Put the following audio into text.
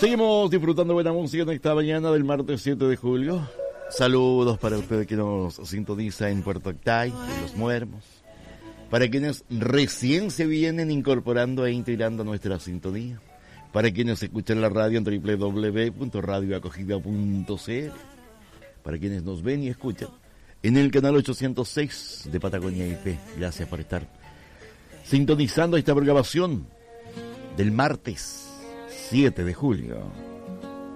Seguimos disfrutando buena música en esta mañana del martes 7 de julio. Saludos para ustedes que nos sintoniza en Puerto Octay, en Los Muermos. Para quienes recién se vienen incorporando e integrando nuestra sintonía. Para quienes escuchan la radio en www.radioacogida.cl. Para quienes nos ven y escuchan en el canal 806 de Patagonia IP. Gracias por estar sintonizando esta programación del martes 7 de julio.